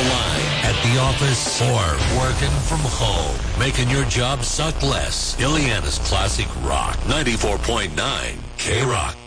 line, at the office, or working from home. Making your job suck less. Ileana's Classic Rock. 94.9 K-Rock.